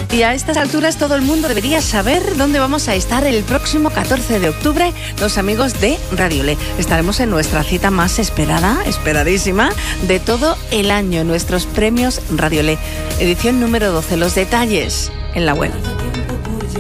Y a estas alturas todo el mundo debería saber dónde vamos a estar el próximo 14 de octubre, los amigos de Radiolé. Estaremos en nuestra cita más esperada, esperadísima, de todo el año, nuestros premios Radiolé. Edición número 12. Los detalles en la web.